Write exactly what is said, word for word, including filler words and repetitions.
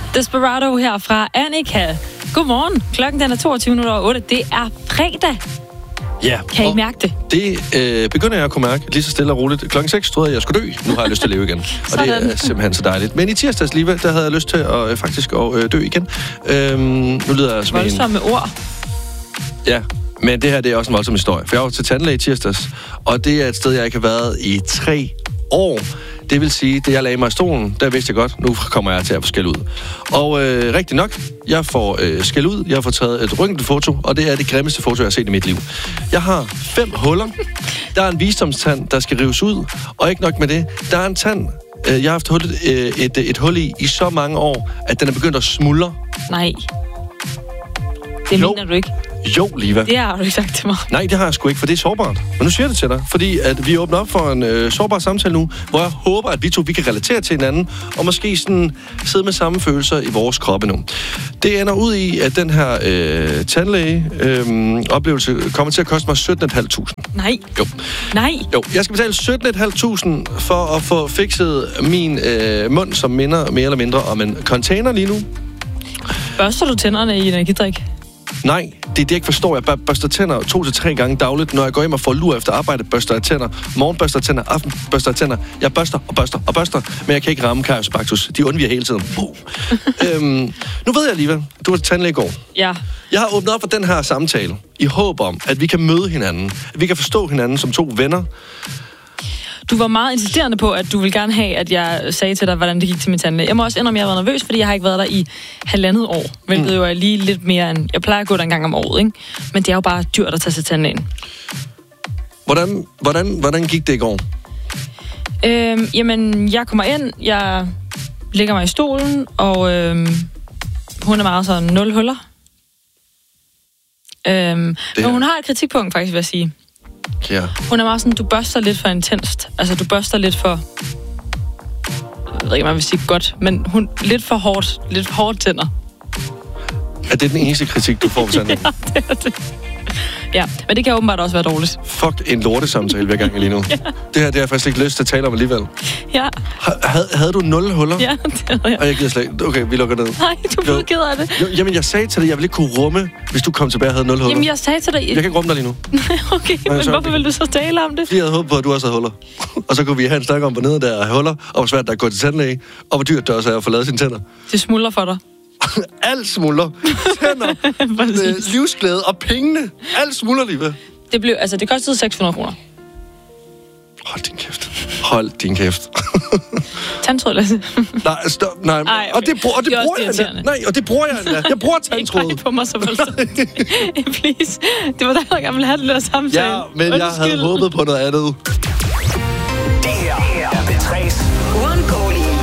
Desperado her fra Annika. Godmorgen. Klokken den er toogtyve minutter over otte. Det er fredag. Ja. Kan I mærke det? Det øh, begynder jeg at kunne mærke lige så stille og roligt. Klokken seks troede jeg, jeg skulle dø. Nu har jeg lyst til at leve igen. Og det er simpelthen så dejligt. Men i tirsdags, Liva, der havde jeg lyst til at øh, faktisk at øh, dø igen. Øhm, nu lyder jeg som en... Voldsomme ord. Ja, men det her det er også en voldsom historie. For jeg var til tandlæge i tirsdags, og det er et sted, jeg ikke har været i tre år. Det vil sige, det jeg lagde mig i stolen, der vidste jeg godt, nu kommer jeg til at få skæld ud. Og øh, rigtig nok, jeg får øh, skæld ud, jeg får taget et røntgenfoto, og det er det grimmeste foto, jeg har set i mit liv. Jeg har fem huller, der er en visdomstand, der skal rives ud, og ikke nok med det, der er en tand, øh, jeg har haft hullet, øh, et, et hul i i så mange år, at den er begyndt at smuldre. Nej. Det Jo. mener du ikke. Jo, Liva. Det har du ikke sagt til mig. Nej, det har jeg sgu ikke, for det er sårbart. Men nu siger jeg det til dig, fordi at vi åbner op for en øh, sårbar samtale nu, hvor jeg håber, at vi to vi kan relatere til hinanden, og måske sådan sidde med samme følelser i vores kroppe nu. Det ender ud i, at den her øh, tandlæge-oplevelse øh, kommer til at koste mig sytten tusind fem hundrede. Nej. Jo. Nej. Jo, jeg skal betale sytten tusind fem hundrede for at få fikset min øh, mund, som minder mere eller mindre om en container lige nu. Børster du tænderne i energidrik? Nej, det er det, jeg ikke forstår. Jeg børster tænder to til tre gange dagligt, når jeg går hjem og får lur efter arbejde, børster jeg tænder. Morgen børster jeg tænder, aften børster jeg tænder. Jeg børster og børster og børster, men jeg kan ikke ramme Karius Baktus. De undviger hele tiden. øhm, nu ved jeg, Liva, du var til tandlæge i går. Ja. Jeg har åbnet op for den her samtale i håb om, at vi kan møde hinanden. At vi kan forstå hinanden som to venner. Du var meget insisterende på, at du ville gerne have, at jeg sagde til dig, hvordan det gik til min tandlæge. Jeg må også indrømme, at jeg var nervøs, fordi jeg har ikke været der i halvandet år. Hvilket mm. jo er lige lidt mere end... Jeg plejer at gå der en gang om året, ikke? Men det er jo bare dyrt at tage til tandlægen. Hvordan, hvordan, hvordan gik det i går? Øhm, jamen, jeg kommer ind, jeg ligger mig i stolen, og øhm, hun er meget sådan nul huller. Øhm, men hun har et kritikpunkt, faktisk, vil jeg sige. Ja. Hun er meget sådan, du børster lidt for intenst. Altså, du børster lidt for... Jeg ved ikke, om man vil sige godt, men hun lidt for hårdt, lidt for hårdt tænder. Er det den eneste kritik, du får på tandlægen? Ja, det er det. Ja, men det kan åbenbart også være dårligt. Fuck, en lortesamtale, vi er gang i lige nu. Ja. Det her, det har jeg faktisk ikke lyst til at tale om alligevel. Ja. Havde, havde du nul huller? Ja, det havde jeg. Og jeg gider slet ikke. Okay, vi lukker ned. Nej, du blev ked af det. Jo, jamen, jeg sagde til dig, jeg ville ikke kunne rumme, hvis du kom tilbage og havde nul huller. Jamen, jeg sagde til dig... Jeg kan ikke rumme dig lige nu. Okay, Nej, men så- hvorfor vil du så tale om det? Fordi jeg havde håbet på, at du også havde huller. Og så kunne vi have en snak om, hvor nede der er huller, og hvor svært der er at gå til tandlæge, og hvor dyrt det også er at få lavet sine tænder. Det smuldrer for dig. Alt smuldrer. Tænder, øh, livsglæde og pengene. Alt smuldrer lige ved. Det blev, altså, det kostede seks hundrede kroner. Hold din kæft. Hold din kæft. Tandtråd, Lasse. Nej, stop. Nej. Ej, okay. Og det, bru- og det, Det er bruger også jeg endda. irriterende. Nej, og det bruger jeg endda. Jeg bruger Ikke tandtråd. bare på mig så voldsomt. Please. Det var dig, der gerne ville have den der samtale. Ja, men jeg havde håbet på noget andet. Det her er P tre's uundgåelige